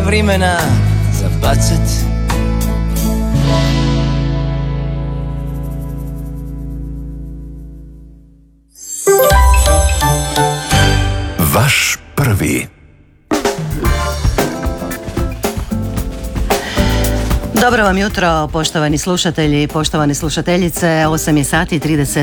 vremena za bacit. Vaš prvi. Dobro vam jutro, poštovani slušatelji i poštovane slušateljice. 8 je sati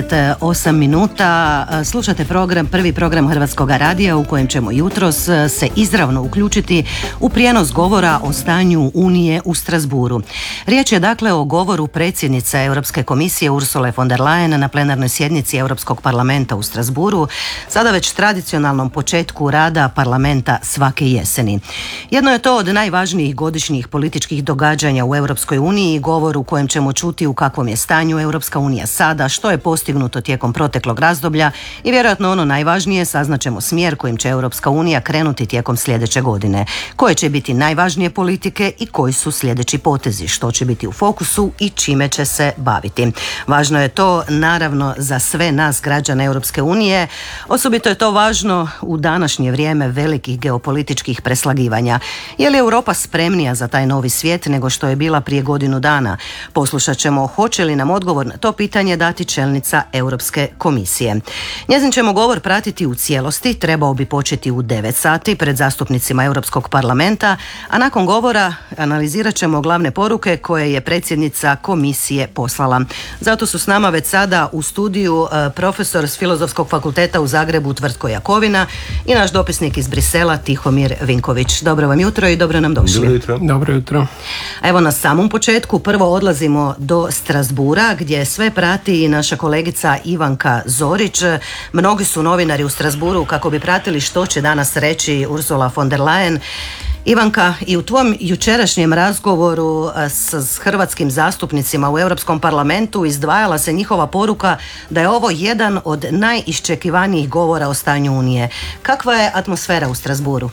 38 minuta. Slušate prvi program Hrvatskog radija u kojem ćemo jutros se izravno uključiti u prijenos govora o stanju Unije u Strasburu. Riječ je dakle o govoru predsjednice Europske komisije Ursule von der Leyen na plenarnoj sjednici Europskog parlamenta u Strasburu, sada već tradicionalnom početku rada parlamenta svake jeseni. Jedno je to od najvažnijih godišnjih političkih događanja u Europskoj uniji, govor u kojem ćemo čuti u kakvom je stanju Europska unija sada, što je postignuto tijekom proteklog razdoblja i vjerojatno ono najvažnije, saznaćemo smjer kojim će Europska unija krenuti tijekom sljedeće godine. Koje će biti najvažnije politike i koji su sljedeći potezi, što će biti u fokusu i čime će se baviti. Važno je to naravno za sve nas građane Europske unije, osobito je to važno u današnje vrijeme velikih geopolitičkih preslagivanja. Je li Europa spremnija za taj novi svijet nego što je bila prije godinu dana? Poslušat ćemo hoće li nam odgovor na to pitanje dati čelnica Europske komisije. Njezin ćemo govor pratiti u cijelosti, trebao bi početi u 9 sati pred zastupnicima Europskog parlamenta, a nakon govora analizirat ćemo glavne poruke koje je predsjednica komisije poslala. Zato su s nama već sada u studiju profesor s Filozofskog fakulteta u Zagrebu Tvrtko Jakovina i naš dopisnik iz Brisela Tihomir Vinković. Dobro vam jutro i dobro nam došli. Dobro jutro. Dobro jutro. Evo na samom početku prvo odlazimo do Strasbura gdje sve prati i naša kolegica Ivanka Zorić. Mnogi su novinari u Strasburu kako bi pratili što će danas reći Ursula von der Leyen. Ivanka, i u tvom jučerašnjem razgovoru s hrvatskim zastupnicima u Europskom parlamentu izdvajala se njihova poruka da je ovo jedan od najiščekivanijih govora o stanju Unije. Kakva je atmosfera u Strasburu?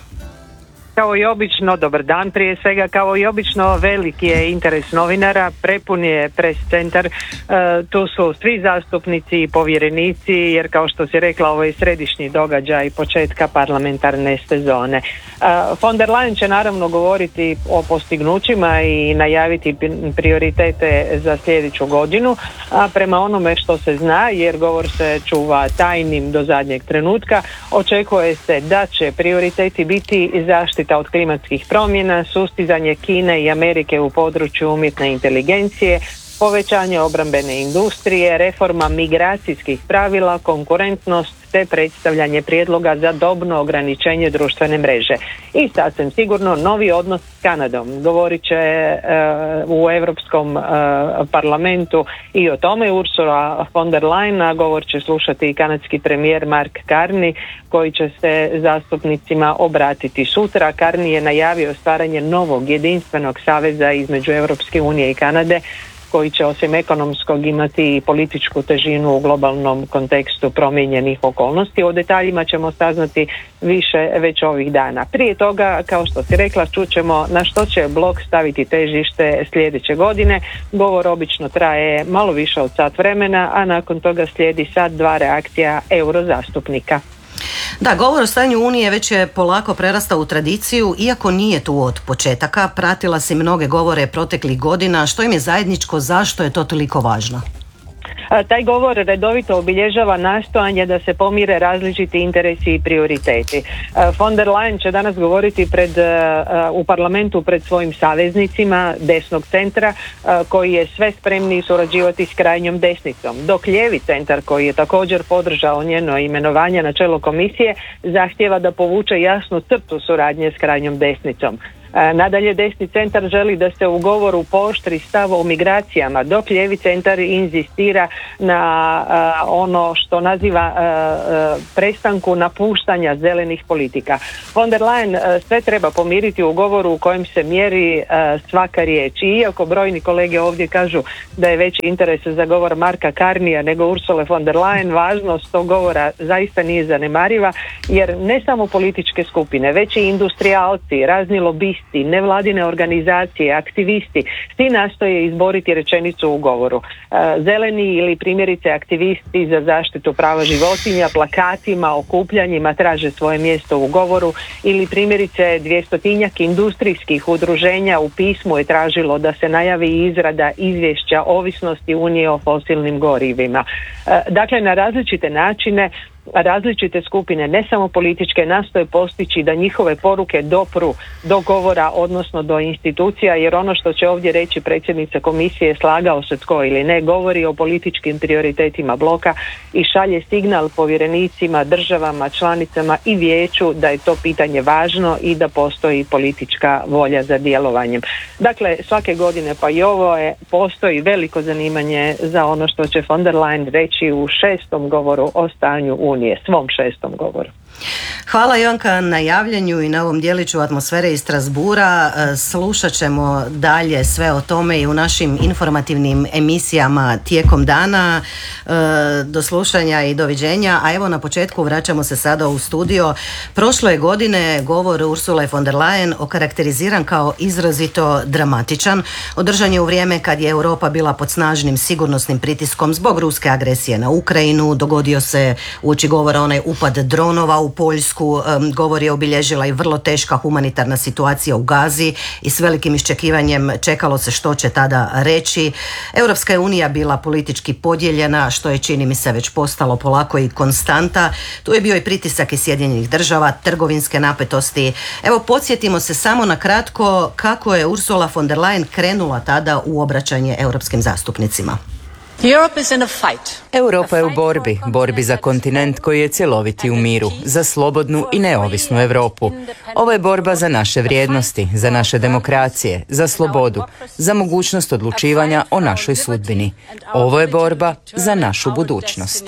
Kao i obično, dobar dan prije svega, kao i obično veliki je interes novinara, prepun je pres centar, tu su svi zastupnici i povjerenici jer kao što si rekla ovo je središnji događaj početka parlamentarne sezone. Von der Leyen će naravno govoriti o postignućima i najaviti prioritete za sljedeću godinu, a prema onome što se zna, jer govor se čuva tajnim do zadnjeg trenutka, očekuje se da će prioriteti biti zaštita od klimatskih promjena, sustizanje Kine i Amerike u području umjetne inteligencije, povećanje obrambene industrije, reforma migracijskih pravila, konkurentnost te predstavljanje prijedloga za dobno ograničenje društvene mreže. I sasvim sigurno novi odnos s Kanadom. Govorit će u Europskom parlamentu i o tome Ursula von der Leyen, a govor će slušati i kanadski premijer Mark Carney koji će se zastupnicima obratiti sutra. Carney je najavio stvaranje novog jedinstvenog saveza između Europske unije i Kanade koji će osim ekonomskog imati i političku težinu u globalnom kontekstu promijenjenih okolnosti. O detaljima ćemo saznati više već ovih dana. Prije toga, kao što si rekla, čućemo na što će blok staviti težište sljedeće godine. Govor obično traje malo više od sat vremena, a nakon toga slijedi sat dva reakcija eurozastupnika. Da, govor o stanju Unije već je polako prerastao u tradiciju, iako nije tu od početaka. Pratila si mnoge govore proteklih godina. Što im je zajedničko, zašto je to toliko važno? Taj govor redovito obilježava nastojanje da se pomire različiti interesi i prioriteti. Von der Leyen će danas govoriti u parlamentu pred svojim saveznicima desnog centra koji je sve spremniji surađivati s krajnjom desnicom, dok lijevi centar koji je također podržao njeno imenovanje na čelo komisije zahtijeva da povuče jasnu crtu suradnje s krajnjom desnicom. Nadalje, desni centar želi da se u govoru pooštri stav o migracijama, dok lijevi centar inzistira na ono što naziva prestanku napuštanja zelenih politika. Von der Leyen sve treba pomiriti u govoru u kojem se mjeri svaka riječ. I iako brojni kolege ovdje kažu da je veći interes za govor Marka Carneya nego Ursule von der Leyen, važnost tog govora zaista nije zanemariva, jer ne samo političke skupine, već i industrijalci, razni lobisti, lobbisti, nevladine organizacije, aktivisti, svi nastoje izboriti rečenicu u govoru. Zeleni ili primjerice aktivisti za zaštitu prava životinja plakatima, okupljanjima traže svoje mjesto u govoru, ili primjerice 200-tinjak industrijskih udruženja u pismu je tražilo da se najavi izrada izvješća ovisnosti Unije o fosilnim gorivima. Dakle, na različite načine različite skupine, ne samo političke, nastoje postići da njihove poruke dopru do govora, odnosno do institucija, jer ono što će ovdje reći predsjednica komisije, slagao se tko ili ne, govori o političkim prioritetima bloka i šalje signal povjerenicima, državama, članicama i vijeću da je to pitanje važno i da postoji politička volja za djelovanjem. Dakle, svake godine, pa i ovo postoji veliko zanimanje za ono što će von der Leyen reći u 6. govoru o stanju Unije, svom 6. govoru. Hvala Ivanka na javljanju i na ovom dijeliću atmosfere iz Strasbourga. Slušat ćemo dalje sve o tome i u našim informativnim emisijama tijekom dana. Do slušanja i doviđenja. A evo na početku vraćamo se sada u studio. Prošle godine govor Ursule von der Leyen okarakteriziran kao izrazito dramatičan. Održan je u vrijeme kad je Europa bila pod snažnim sigurnosnim pritiskom zbog ruske agresije na Ukrajinu. Dogodio se uoči govora onaj upad dronova u Poljsku. Govor je obilježila i vrlo teška humanitarna situacija u Gazi i s velikim iščekivanjem čekalo se što će tada reći. Europska je unija bila politički podijeljena, što je čini mi se već postalo polako i konstanta. Tu je bio i pritisak iz Sjedinjenih država, trgovinske napetosti. Evo, podsjetimo se samo na kratko kako je Ursula von der Leyen krenula tada u obraćanje europskim zastupnicima. Europa je u borbi za kontinent koji je cjeloviti u miru, za slobodnu i neovisnu Europu. Ovo je borba za naše vrijednosti, za naše demokracije, za slobodu, za mogućnost odlučivanja o našoj sudbini. Ovo je borba za našu budućnost.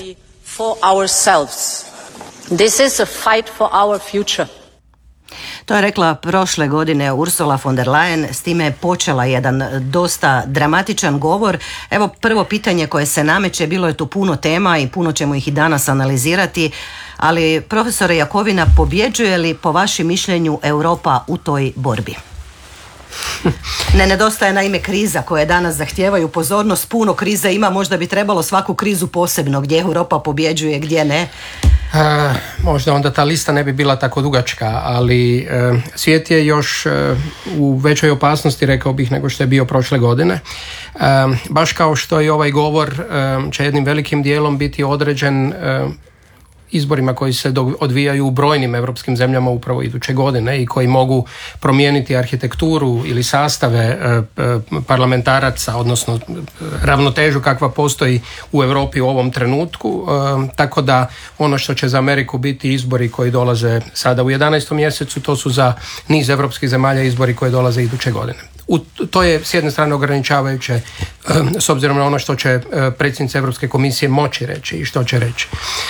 To je rekla prošle godine Ursula von der Leyen, s time je počela jedan dosta dramatičan govor. Evo, prvo pitanje koje se nameće, bilo je tu puno tema i puno ćemo ih i danas analizirati, ali profesore Jakovina, pobjeđuje li po vašem mišljenju Europa u toj borbi? Ne nedostaje naime kriza koje danas zahtijevaju pozornost, puno kriza ima, možda bi trebalo svaku krizu posebno, gdje Europa pobjeđuje, gdje ne. Možda onda ta lista ne bi bila tako dugačka, ali svijet je još u većoj opasnosti, rekao bih, nego što je bio prošle godine. Baš kao što i ovaj govor će jednim velikim dijelom biti određen izborima koji se odvijaju u brojnim europskim zemljama upravo iduće godine i koji mogu promijeniti arhitekturu ili sastave parlamentaraca, odnosno ravnotežu kakva postoji u Europi u ovom trenutku. Tako da ono što će za Ameriku biti izbori koji dolaze sada u 11. mjesecu, to su za niz europskih zemalja izbori koji dolaze iduće godine. To je s jedne strane ograničavajuće s obzirom na ono što će predsjednica Europske komisije moći reći i što će reći.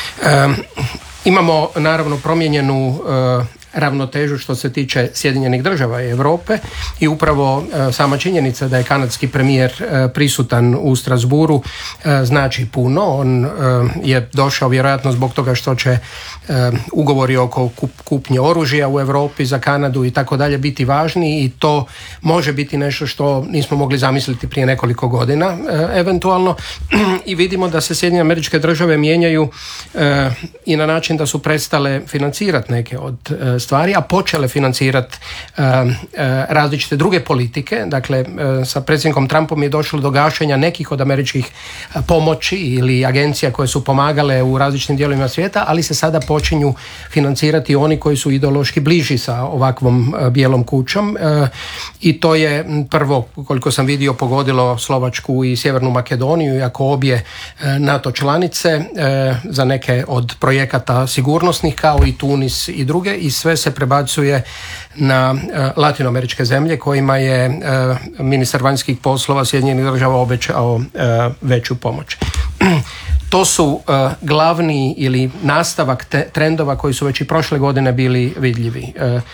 Imamo naravno promijenjenu ravnotežu što se tiče Sjedinjenih država i Europe i upravo sama činjenica da je kanadski premijer prisutan u Strasbourgu znači puno. On je došao vjerojatno zbog toga što će ugovori oko kupnje oružja u Europi za Kanadu i tako dalje biti važni i to može biti nešto što nismo mogli zamisliti prije nekoliko godina eventualno i vidimo da se Sjedinjene Američke Države mijenjaju i na način da su prestale financirati neke od stvari, a počele financirati različite druge politike. Dakle, sa predsjednikom Trumpom je došlo do gašenja nekih od američkih pomoći ili agencija koje su pomagale u različitim dijelovima svijeta, ali se sada počinju financirati oni koji su ideološki bliži sa ovakvom bijelom kućom i to je prvo, koliko sam vidio, pogodilo Slovačku i Sjevernu Makedoniju, iako obje NATO članice, za neke od projekata sigurnosnih kao i Tunis i druge, i sve se prebacuje na latinoameričke zemlje kojima je ministar vanjskih poslova Sjedinjenih država obećao veću pomoć. To su glavni ili nastavak trendova koji su već i prošle godine bili vidljivi.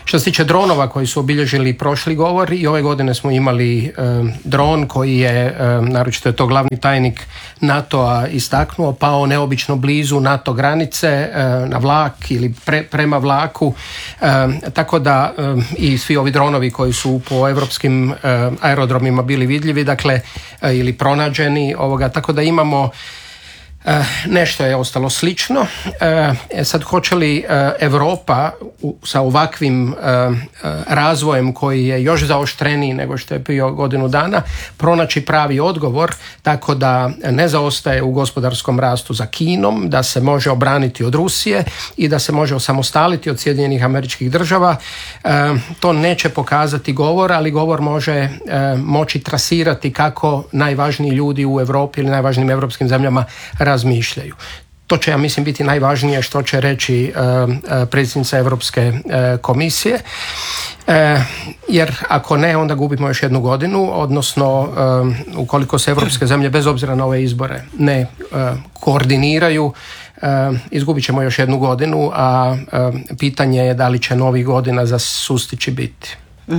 Što se tiče dronova koji su obilježili prošli govor, i ove godine smo imali dron koji je, naročito je to glavni tajnik NATO-a istaknuo, pao neobično blizu NATO granice na vlak ili prema vlaku, tako da i svi ovi dronovi koji su po europskim aerodromima bili vidljivi, dakle, ili pronađeni, tako da imamo nešto je ostalo slično. Sad, hoće li Europa sa ovakvim razvojem koji je još zaoštreniji nego što je bio godinu dana pronaći pravi odgovor tako da ne zaostaje u gospodarskom rastu za Kinom, da se može obraniti od Rusije i da se može osamostaliti od Sjedinjenih Američkih Država. To neće pokazati govor, ali govor može moći trasirati kako najvažniji ljudi u Europi ili najvažnijim europskim zemljama razmišljaju. To će, ja mislim, biti najvažnije što će reći predsjednica Europske komisije, jer ako ne, onda gubimo još jednu godinu, odnosno ukoliko se europske zemlje bez obzira na ove izbore ne koordiniraju, izgubit ćemo još jednu godinu, a pitanje je da li će novih godina za sustići biti.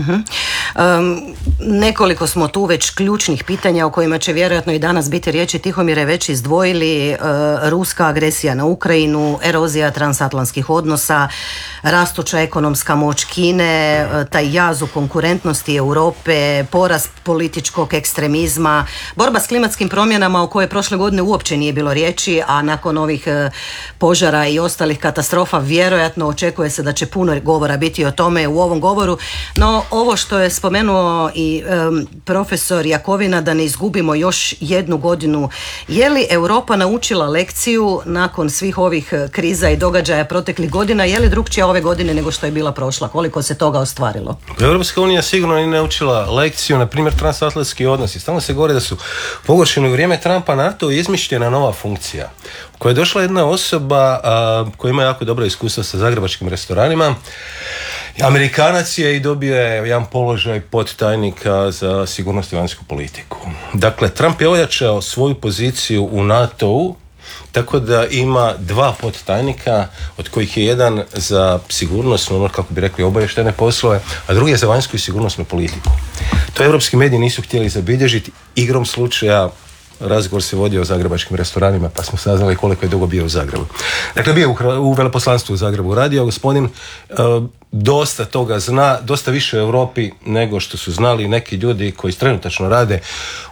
Nekoliko smo tu već ključnih pitanja o kojima će vjerojatno i danas biti riječi. Tihomire, već izdvojili ruska agresija na Ukrajinu, erozija transatlantskih odnosa, rastuća ekonomska moć Kine, taj jaz u konkurentnosti Europe, porast političkog ekstremizma, borba s klimatskim promjenama o kojoj prošle godine uopće nije bilo riječi, a nakon ovih požara i ostalih katastrofa vjerojatno očekuje se da će puno govora biti o tome u ovom govoru. No, ovo što je spomenuo i profesor Jakovina, da ne izgubimo još jednu godinu, je li Europa naučila lekciju nakon svih ovih kriza i događaja proteklih godina? Je li drukčija ove godine nego što je bila prošla? Koliko se toga ostvarilo? Europska unija sigurno nije naučila lekciju, na primjer transatlantski odnosi. Stalno se govori da su pogoršeni u vrijeme Trumpa NATO izmišljena nova funkcija, u kojoj je došla jedna osoba koja ima jako dobro iskustvo sa zagrebačkim restoranima. Amerikanac je i dobio je jedan položaj podtajnika za sigurnost i vanjsku politiku. Dakle, Trump je ojačao svoju poziciju u NATO-u tako da ima 2 podtajnika, od kojih je jedan za sigurnosno, kako bi rekli, obavještajne poslove, a drugi je za vanjsku i sigurnosnu politiku. To evropski mediji nisu htjeli zabilježiti. Igrom slučaja razgovor se vodio o zagrebačkim restoranima, pa smo saznali koliko je dugo bio u Zagrebu. Dakle, bio u veleposlanstvu u Zagrebu radio, gospodin dosta toga zna, dosta više u Europi nego što su znali neki ljudi koji trenutačno rade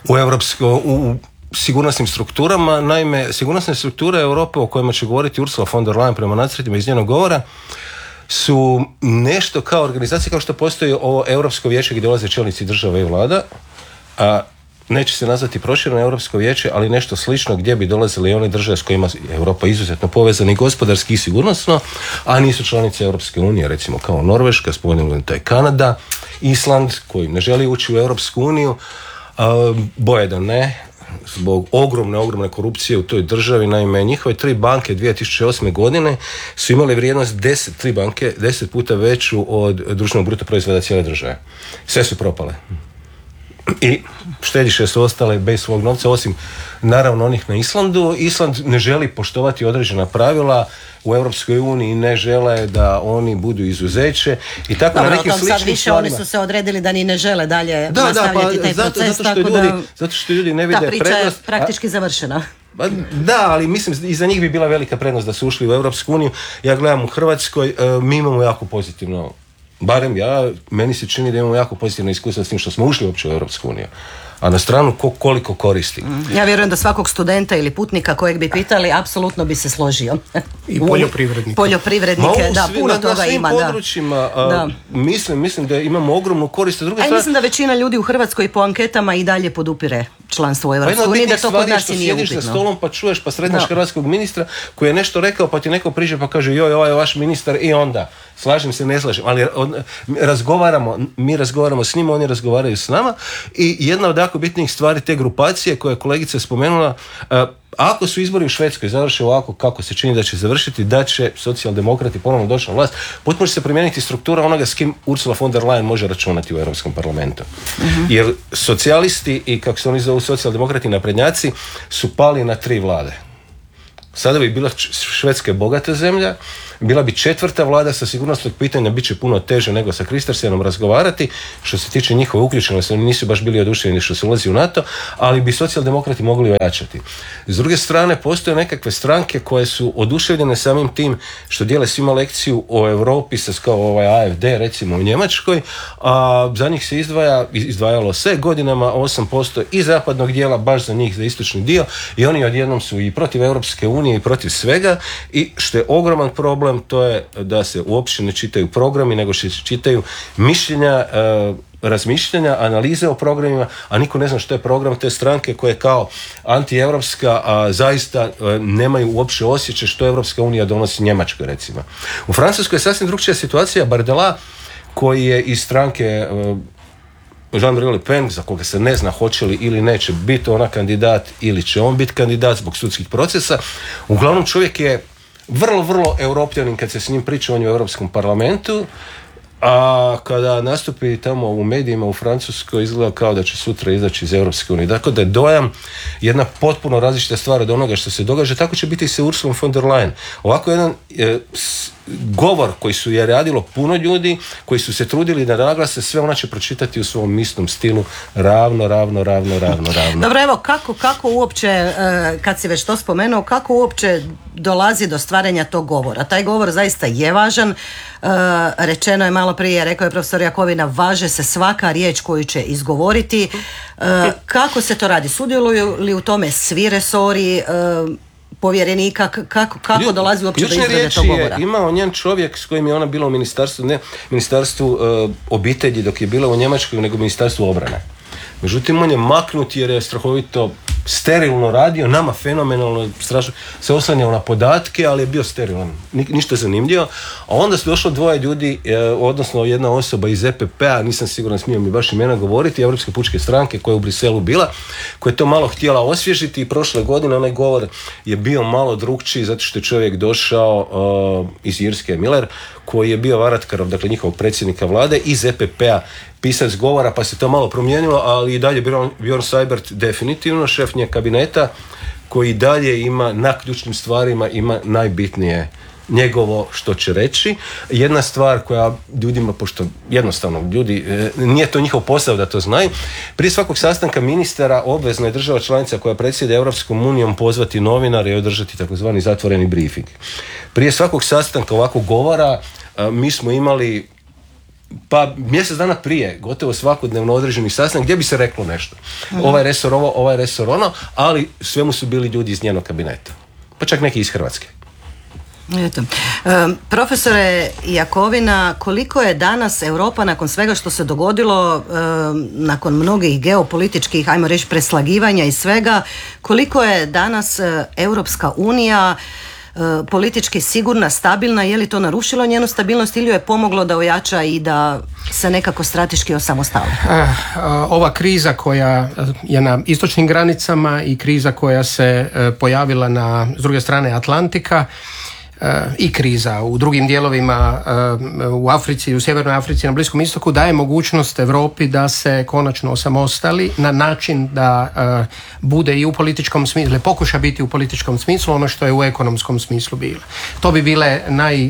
u sigurnosnim strukturama. Naime, sigurnosne strukture Europe o kojima će govoriti Ursula von der Leyen prema nacrtima iz njenog govora su nešto kao organizacija kao što postoji ovo Europsko vijeće gdje dolaze čelnici država i vlada, a neće se nazvati prošireno Europsko vijeće, ali nešto slično gdje bi dolazili i one države s kojima je Europa izuzetno povezana i gospodarski i sigurnosno, a nisu članice Europske unije, recimo kao Norveška, spomenuta je Kanada, Island koji ne želi ući u Europsku uniju, boje da ne, zbog ogromne korupcije u toj državi. Naime, njihove 3 banke 2008. godine su imale vrijednost 10 puta veću od društvenog bruto proizvoda cijele države. Sve su propale. I štediše su ostale bez svog novca, osim naravno onih na Islandu. Island ne želi poštovati određena pravila u Europskoj uniji, ne žele da oni budu izuzeće i tako. Dobro, na nekim sličnim sad više stvarima. Oni su se odredili da ni ne žele dalje nastavljati taj proces, zato što ljudi ne vide prednost. Ta priča je praktički završena. Da, ali mislim i za njih bi bila velika prednost da su ušli u Europsku uniju. Ja gledam u Hrvatskoj, mi imamo jako pozitivno, barem meni se čini da imamo jako pozitivno iskustvo s tim što smo ušli uopće u Europsku uniju. A na stranu koliko koristi. Ja vjerujem da svakog studenta ili putnika kojeg bi pitali apsolutno bi se složio. I poljoprivrednike, da, puno toga na svim ima. Područjima, mislim da imamo ogromnu korist. Mislim da većina ljudi u Hrvatskoj po anketama i dalje podupire članstvo u Europskoj uniji, da to kod nas i nije upitno. Sjediš za stolom pa čuješ, pa sretneš hrvatskog ministra koji je nešto rekao, pa ti neko priđe pa kaže joj, ovaj je vaš ministar, i onda slažem se, ne slažem, ali mi razgovaramo s njima, oni razgovaraju s nama. I jedna od jako bitnijih stvari te grupacije koje je kolegica spomenula, ako su izbori u Švedskoj završe ovako kako se čini da će završiti, da će socijaldemokrati ponovno doći na vlast, potpuno će se promijeniti struktura onoga s kim Ursula von der Leyen može računati u Europskom parlamentu. Jer socijalisti i kako se oni zovu socijaldemokrati naprednjaci su pali na 3 vlade. Sada bi bila Švedska bogata zemlja, bila bi 4. vlada sa sigurnosnog pitanja, bit će puno teže nego sa Kristersenom razgovarati, što se tiče njihove uključenosti, oni nisu baš bili oduševljeni što se ulazi u NATO, ali bi socijaldemokrati mogli ojačati. S druge strane, postoje nekakve stranke koje su oduševljene samim tim što dijele svima lekciju o Europi, kao AfD recimo u Njemačkoj, a za njih se izdvajalo sve godinama 8% i zapadnog dijela, baš za njih, za istočni dio, i oni odjednom su i protiv Europske unije i protiv svega, i što je ogroman problem, to je da se uopće ne čitaju programi, nego se čitaju mišljenja, razmišljanja, analize o programima, a niko ne zna što je program te stranke koje je kao antievropska, a zaista nemaju uopće osjećaj što Europska unija donosi Njemačkoj recimo. U Francuskoj je sasvim drugčija situacija. Bardella, koji je iz stranke Jean-Marie Le Pen, za koga se ne zna hoće li ili neće biti ona kandidat ili će on biti kandidat zbog sudskih procesa. Uglavnom čovjek je vrlo, vrlo europljanin kad se s njim priča o Europskom parlamentu, a kada nastupi tamo u medijima u Francuskoj izgleda kao da će sutra izaći iz Europske unije. Dakle, da je dojam jedna potpuno različita stvar od onoga što se događa. Tako će biti i sa Ursulom von der Leyen. Ovako jedan govor koji su je radilo puno ljudi, koji su se trudili da naglase sve, ona će pročitati u svom istom stilu ravno. Dobro, evo, kako uopće, kad si već to spomenuo, kako uopće dolazi do stvaranja tog govora? Taj govor zaista je važan. Rečeno je malo prije, rekao je profesor Jakovina, važe se svaka riječ koju će izgovoriti. Kako se to radi? Sudjeluju li u tome svi resori povjerenika? Kako dolazi uopće do izrade tog govora? Imao njen čovjek s kojim je ona bila u ministarstvu, ne ministarstvu obitelji dok je bila u Njemačkoj, nego ministarstvu obrane. Međutim, on je maknut jer je strahovito sterilno radio, nama fenomenalno, strašno se oslanjao na podatke, ali je bio sterilan, ništa zanimljivo. A onda su došlo dvoje ljudi, odnosno jedna osoba iz EPP-a, nisam siguran, smio mi baš imena govoriti, Europske pučke stranke koja je u Briselu bila, koja je to malo htjela osvježiti, i prošle godine onaj govor je bio malo drukčiji zato što je čovjek došao iz Irske, Miller, koji je bio Varadkarov, dakle njihovog predsjednika vlade, iz EPP-a pisac govora, pa se to malo promijenilo, ali i dalje Bjorn Seibert definitivno šef nje kabineta, koji dalje ima na ključnim stvarima, ima najbitnije njegovo što će reći. Jedna stvar koja ljudima, pošto jednostavno ljudi, nije to njihov posao da to znaju, prije svakog sastanka ministara obvezna je država članica koja predsjeda Europskom unijom pozvati novinare i održati takozvani zatvoreni briefing. Prije svakog sastanka ovakvog govora mi smo imali pa mjesec dana prije gotovo svakodnevno određeni sastanak gdje bi se reklo nešto. Ovaj resor ovo, ovaj resor ono, ali svemu su bili ljudi iz njenog kabineta. Pa čak neki iz Hrvatske. Eto. Profesore Jakovina, koliko je danas Europa nakon svega što se dogodilo, nakon mnogih geopolitičkih, ajmo reći, preslagivanja i svega, koliko je danas Europska unija politički sigurna, stabilna? Je li to narušilo njenu stabilnost ili je pomoglo da ojača i da se nekako strateški osamostali? Ova kriza koja je na istočnim granicama i kriza koja se pojavila s druge strane Atlantika, i kriza u drugim dijelovima u Africi, u Sjevernoj Africi, na Bliskom istoku, daje mogućnost Europi da se konačno osamostali na način da bude i u političkom smislu, ili pokuša biti u političkom smislu ono što je u ekonomskom smislu bilo. To bi bile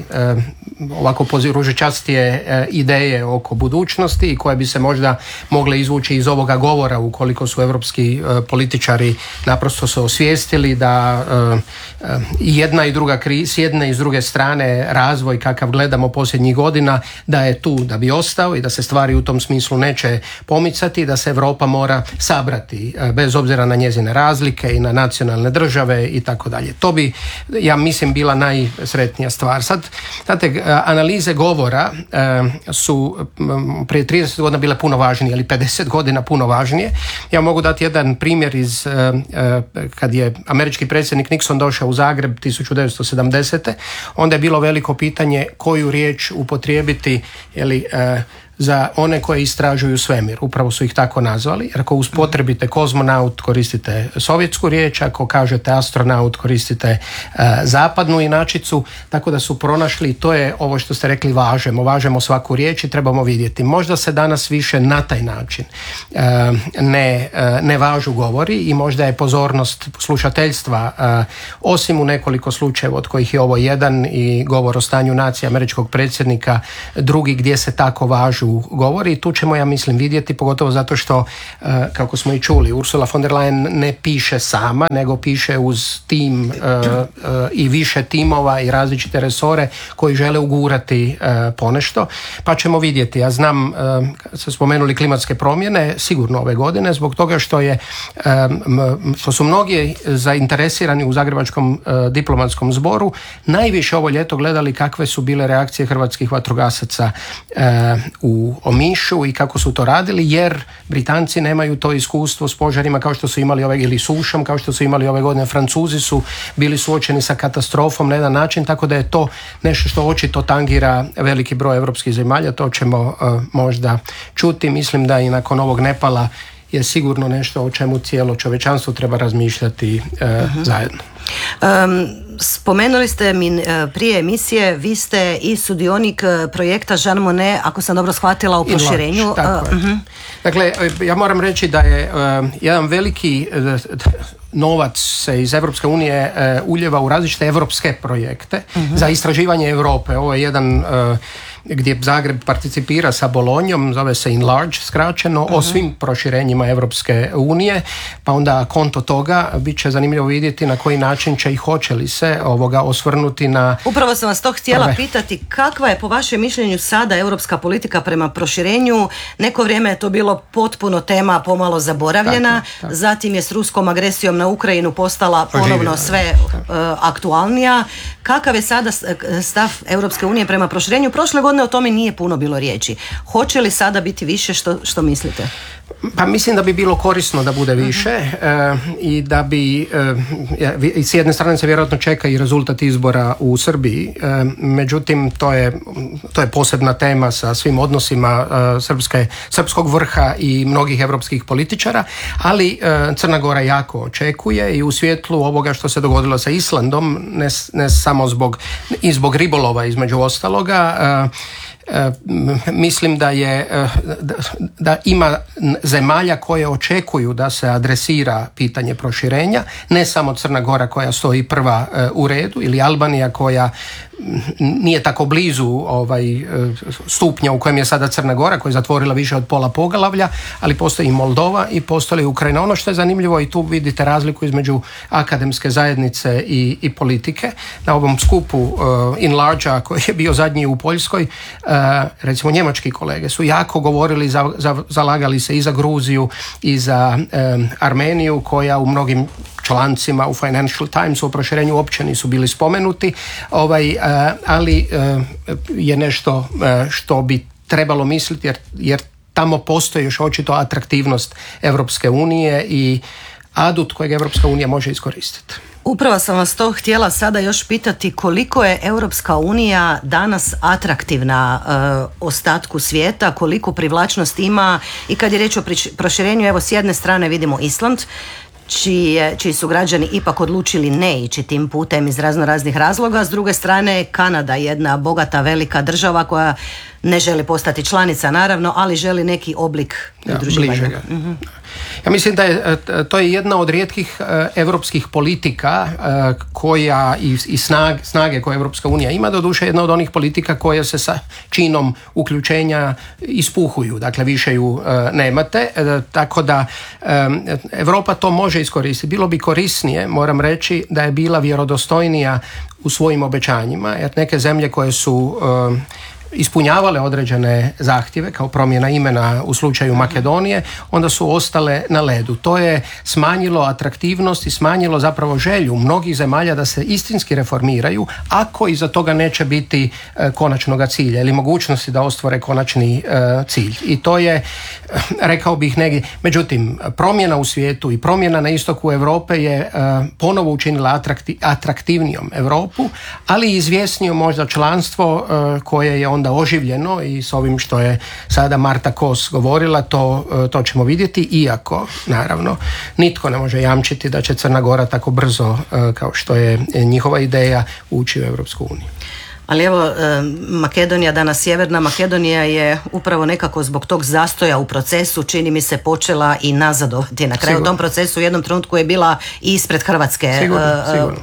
ovako ružičastije ideje oko budućnosti i koje bi se možda mogle izvući iz ovoga govora ukoliko su europski političari naprosto se osvijestili da jedna i druga kriza, s jedne i s druge strane razvoj kakav gledamo posljednjih godina, da je tu da bi ostao i da se stvari u tom smislu neće pomicati, da se Europa mora sabrati bez obzira na njezine razlike i na nacionalne države i tako dalje. To bi, ja mislim, bila najsretnija stvar. Sad, znate, analize govora su prije 30 godina bile puno važnije, ili 50 godina puno važnije. Ja mogu dati jedan primjer iz kad je američki predsjednik Nixon došao u Zagreb 1970. Onda je bilo veliko pitanje koju riječ upotrijebiti, za one koji istražuju svemir. Upravo su ih tako nazvali, jer ako uspotrebite kozmonaut koristite sovjetsku riječ, ako kažete astronaut koristite zapadnu inačicu, tako da su pronašli, to je ovo što ste rekli, važemo svaku riječ i trebamo vidjeti. Možda se danas više na taj način ne važu govori i možda je pozornost slušateljstva, osim u nekoliko slučajeva od kojih je ovo jedan i govor o stanju nacije američkog predsjednika, drugi gdje se tako važu govori, i tu ćemo, ja mislim, vidjeti, pogotovo zato što, kako smo i čuli, Ursula von der Leyen ne piše sama, nego piše uz tim i više timova i različite resore koji žele ugurati ponešto, pa ćemo vidjeti. Ja znam, ste spomenuli klimatske promjene, sigurno ove godine, zbog toga što su mnogi zainteresirani u Zagrebačkom diplomatskom zboru najviše ovo ljeto gledali kakve su bile reakcije hrvatskih vatrogasaca u Omišu i kako su to radili, jer Britanci nemaju to iskustvo s požarima kao što su imali ili sušom kao što su imali ove godine. Francuzi su bili suočeni sa katastrofom na jedan način, tako da je to nešto što očito tangira veliki broj europskih zemalja. To ćemo možda čuti. Mislim da i nakon ovog Nepala je sigurno nešto o čemu cijelo čovječanstvo treba razmišljati zajedno. Spomenuli ste mi prije emisije, vi ste i sudionik projekta Jean Monnet, ako sam dobro shvatila, u proširenju. Dakle, ja moram reći da je jedan veliki novac se iz Europske unije uljeva u različite europske projekte za istraživanje Europe. Ovo je jedan gdje Zagreb participira sa Bolonjom, zove se Enlarge skraćeno, o svim proširenjima Europske unije, pa onda konto toga bit će zanimljivo vidjeti na koji način će i hoće li se osvrnuti na... Upravo sam vas to htjela pitati, kakva je po vašem mišljenju sada europska politika prema proširenju? Neko vrijeme je to bilo potpuno tema pomalo zaboravljena, tako. Zatim je s ruskom agresijom na Ukrajinu postala ponovno sve aktualnija. Kakav je sada stav Europske unije prema proširenju? Prošle godine o tome nije puno bilo riječi. Hoće li sada biti više, što mislite? Pa mislim da bi bilo korisno da bude više i da bi s jedne strane se vjerojatno čeka i rezultat izbora u Srbiji, međutim to je posebna tema sa svim odnosima srpskog vrha i mnogih europskih političara, ali Crna Gora jako očekuje i u svjetlu ovoga što se dogodilo sa Islandom, ne samo zbog ribolova između ostaloga, mislim da ima zemalja koje očekuju da se adresira pitanje proširenja, ne samo Crna Gora koja stoji prva u redu, ili Albanija koja nije tako blizu stupnja u kojem je sada Crna Gora, koja je zatvorila više od pola poglavlja, ali postoji i Moldova i postoji Ukrajina. Ono što je zanimljivo, i tu vidite razliku između akademske zajednice i politike. Na ovom skupu Enlarge-a koji je bio zadnji u Poljskoj, recimo njemački kolege su jako govorili, zalagali se i za Gruziju i za Armeniju, koja u mnogim člancima u Financial Timesu o proširenju uopće nisu bili spomenuti, ali je nešto što bi trebalo misliti, jer tamo postoji još očito atraktivnost Europske unije i adut kojeg Europska unija može iskoristiti. Upravo sam vas to htjela sada još pitati, koliko je Europska unija danas atraktivna ostatku svijeta, koliko privlačnost ima, i kad je riječ o proširenju, evo s jedne strane vidimo Island, čiji su građani ipak odlučili ne ići tim putem iz raznih razloga. S druge strane Kanada, jedna bogata velika država koja ne želi postati članica naravno, ali želi neki oblik udruživanja. Ja mislim da to je jedna od rijetkih europskih politika koja i snage koje Europska unija ima, doduše jedna od onih politika koje se sa činom uključenja ispuhuju, dakle više ju nemate, tako da Europa to može iskoristiti. Bilo bi korisnije, moram reći, da je bila vjerodostojnija u svojim obećanjima, jer neke zemlje koje su ispunjavale određene zahtjeve kao promjena imena u slučaju Makedonije, onda su ostale na ledu. To je smanjilo atraktivnost i smanjilo zapravo želju mnogih zemalja da se istinski reformiraju, ako iza toga neće biti konačnoga cilja ili mogućnosti da ostvare konačni cilj. I to je, rekao bih, negdje. Međutim, promjena u svijetu i promjena na istoku Europe je ponovo učinila atraktivnijom Europu, ali i izvjesnijom možda članstvo koje je onda oživljeno i s ovim što je sada Marta Kos govorila, to ćemo vidjeti, iako naravno nitko ne može jamčiti da će Crna Gora tako brzo kao što je njihova ideja ući u Europsku uniju. Ali evo, Makedonija, danas Sjeverna Makedonija je upravo nekako zbog tog zastoja u procesu, čini mi se, počela i nazadovati. Na kraju u tom procesu u jednom trenutku je bila i ispred Hrvatske. Sigurno.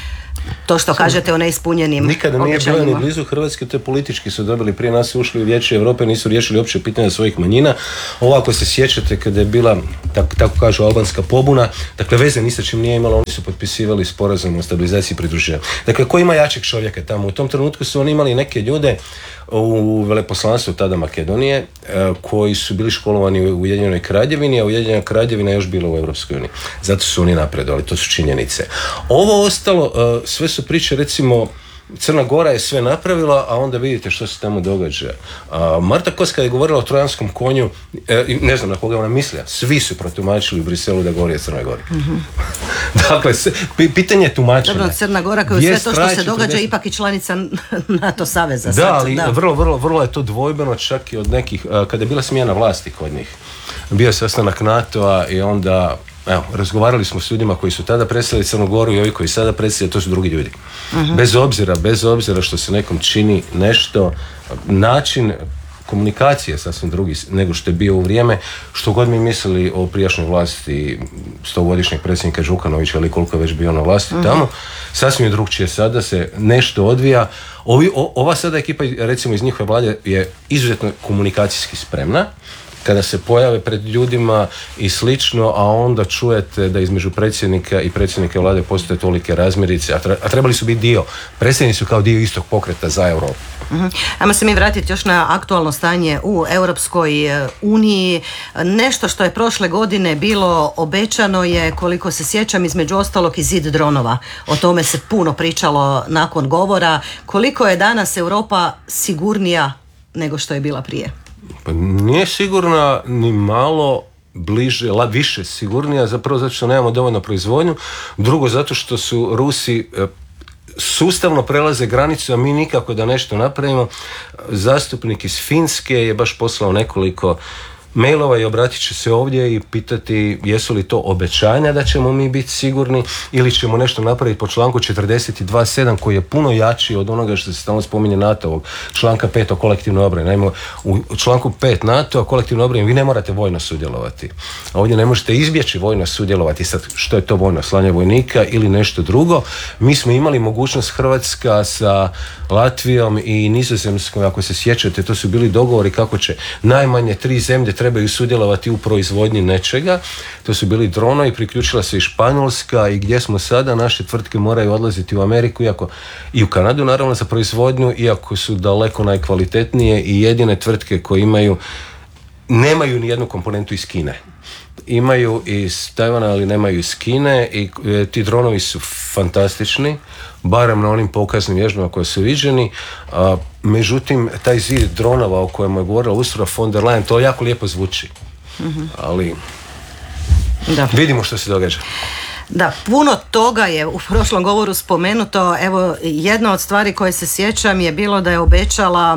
To što kažete o neispunjenim nikada nije obećanjima. bilo ni blizu Hrvatske, to je politički su dobili, prije nas ušli u Vijeće Europe, nisu riješili uopće pitanja svojih manjina. Ovako se sjećate kada je bila, tako kažu, albanska pobuna, dakle veze ni sa čim nije imala, oni su potpisivali sporazum o stabilizaciji i pridruživanju. Dakle, ko ima jačeg čovjeka tamo? U tom trenutku su oni imali neke ljude u veleposlanstvu tada Makedonije koji su bili školovani u Ujedinjenoj Kraljevini, a Ujedinjena Kraljevina je još bila u Europskoj uniji. Zato su oni napredovali, to su činjenice. Ovo ostalo, sve su priče, recimo Crna Gora je sve napravila, a onda vidite što se tamo događa. Marta Kos kad je govorila o trojanskom konju, ne znam na koga ona mislila, svi su protumačili u Briselu da govori o Crnoj Gori. Mm-hmm. Dakle, pitanje je tumačenja. Dobro, Crna Gora koja je sve to što se događa ipak i članica NATO saveza. Da, ali vrlo je to dvojbeno, čak i od nekih, kada je bila smjena vlasti kod njih. Bio je sastanak NATO-a i onda razgovarali smo s ljudima koji su tada predstavili Crnu Goru i ovi koji sada predstavljaju, to su drugi ljudi. Uh-huh. Bez obzira što se nekom čini nešto, način komunikacije je sasvim drugi nego što je bio u vrijeme, što god mi mislili o prijašnjoj vlasti 100-godišnjeg predsjednika Đukanovića ili koliko je već bio na vlasti tamo, sasvim je drugčije. Sada se nešto odvija. Ova sada ekipa, recimo iz njihove vlade, je izuzetno komunikacijski spremna kada se pojave pred ljudima i slično, a onda čujete da između predsjednika i predsjednika vlade postoje tolike razmirice, a trebali su biti dio. Predsjednici su kao dio istog pokreta za Europu. Mm-hmm. Ajmo se mi vratiti još na aktualno stanje u Europskoj uniji. Nešto što je prošle godine bilo obećano je, koliko se sjećam, između ostalog i zid dronova. O tome se puno pričalo nakon govora. Koliko je danas Europa sigurnija nego što je bila prije? Pa nije sigurna ni malo, bliže, više sigurnija, zapravo zato što nemamo dovoljno proizvodnju, drugo zato što su Rusi sustavno prelaze granicu, a mi nikako da nešto napravimo. Zastupnik iz Finske je baš poslao nekoliko mailova i obratit će se ovdje i pitati jesu li to obećanja da ćemo mi biti sigurni ili ćemo nešto napraviti po članku 42.7 koji je puno jači od onoga što se stalno spominje NATO-ovog članka 5 o kolektivnoj obrani. Naime, u članku 5 NATO o kolektivnoj obrani vi ne morate vojno sudjelovati. A ovdje ne možete izbjeći vojno sudjelovati. Sad, što je to vojno? Slanje vojnika ili nešto drugo? Mi smo imali mogućnost, Hrvatska sa Latvijom i Nizozemskom, ako se sjećate, to su bili dogovori kako će najmanje 3 zemlje trebaju sudjelovati u proizvodnji nečega. To su bili dronovi, priključila se i Španjolska i gdje smo sada, naše tvrtke moraju odlaziti u Ameriku i u Kanadu naravno za proizvodnju, iako su daleko najkvalitetnije i jedine tvrtke koje nemaju ni jednu komponentu iz Kine. Imaju iz Tajvana, ali nemaju iz Kine i ti dronovi su fantastični, barem na onim pokaznim vježbama koje su viđeni. Međutim, taj zid dronova o kojem je govorila Ursula von der Leyen, to jako lijepo zvuči. Mm-hmm. Ali vidimo što se događa. Da, puno toga je u prošlom govoru spomenuto. Evo, jedna od stvari koje se sjećam je bilo da je obećala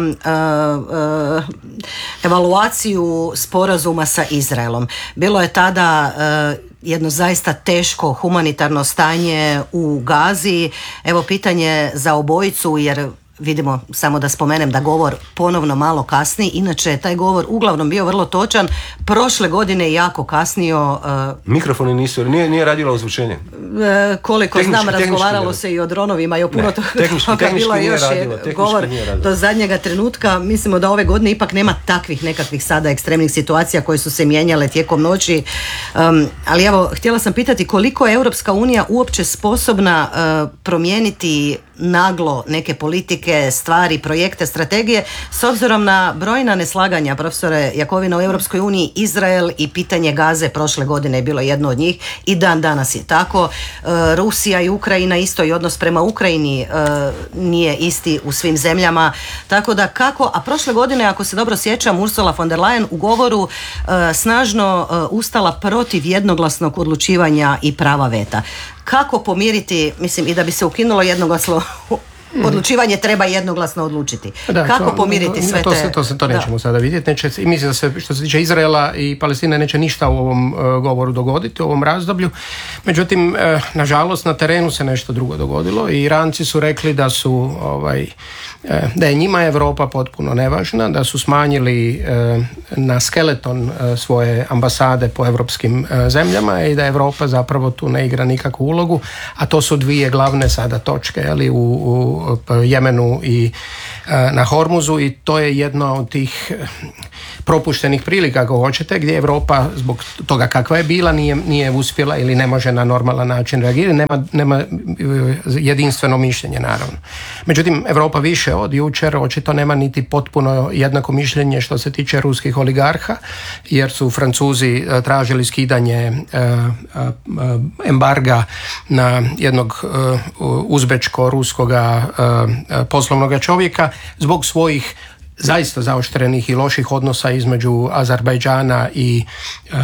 evaluaciju sporazuma sa Izraelom. Bilo je tada jedno zaista teško humanitarno stanje u Gazi. Evo, pitanje za obojicu, jer vidimo, samo da spomenem da govor ponovno malo kasni, inače je taj govor uglavnom bio vrlo točan, prošle godine jako kasnio. Mikrofoni nisu, nije radilo ozvučenje. Koliko znam, razgovaralo se i o dronovima i o puno toga, bilo je još govor do zadnjega trenutka. Mislimo da ove godine ipak nema takvih nekakvih sada ekstremnih situacija koje su se mijenjale tijekom noći, ali evo, htjela sam pitati koliko je Europska unija uopće sposobna promijeniti naglo neke politike, stvari, projekte, strategije, s obzirom na brojna neslaganja, profesore Jakovina, u Europskoj uniji. Izrael i pitanje Gaze prošle godine je bilo jedno od njih i dan danas je tako. Rusija i Ukrajina isto, i odnos prema Ukrajini nije isti u svim zemljama, tako da kako, a prošle godine, ako se dobro sjećam, Ursula von der Leyen u govoru snažno ustala protiv jednoglasnog odlučivanja i prava veta. Kako pomiriti, mislim, i da bi se ukinulo jednoglasno odlučivanje treba jednoglasno odlučiti. Kako pomiriti sve te... To nećemo sada vidjeti. I mislim da se, što se tiče Izraela i Palestine, neće ništa u ovom govoru dogoditi, u ovom razdoblju. Međutim, nažalost, na terenu se nešto drugo dogodilo i Iranci su rekli da su da je njima Europa potpuno nevažna, da su smanjili na skeleton svoje ambasade po europskim zemljama i da Europa zapravo tu ne igra nikakvu ulogu, a to su dvije glavne sada točke, ali u Jemenu i na Hormuzu, i to je jedna od tih propuštenih prilika, ako hoćete, gdje Europa zbog toga kakva je bila nije uspjela ili ne može na normalan način reagirati, nema jedinstveno mišljenje, naravno. Međutim, Europa više od jučer očito nema niti potpuno jednako mišljenje što se tiče ruskih oligarha, jer su Francuzi tražili skidanje embarga na jednog uzbečko-ruskoga poslovnog čovjeka zbog svojih zaista zaoštrenih i loših odnosa između Azerbajdžana i